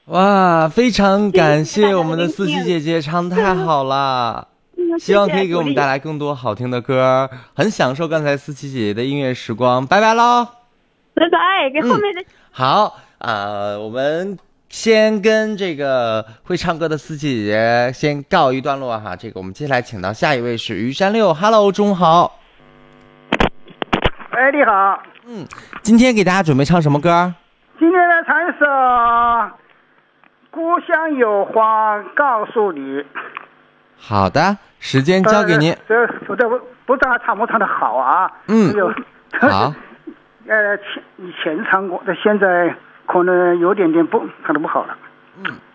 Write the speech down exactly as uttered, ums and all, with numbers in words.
哇，非常感谢我们的思琪姐姐，唱得太好了。希望可以给我们带来更多好听的歌，很享受刚才思琪姐姐的音乐时光。拜拜喽， 拜拜，给后面的、 嗯、好呃，我们先跟这个会唱歌的思琪姐姐先告一段落哈。这个我们接下来请到下一位是于山六 ，Hello， 中午好。 哎，你好。 嗯，今天给大家准备唱什么歌？ 今天来唱一首《故乡有话告诉你》。 好的，时间交给您。 这这这不知道唱不唱的好啊？ 嗯， 有好。 呃，前以前唱过，现在可能有点点不唱的不好了。 嗯。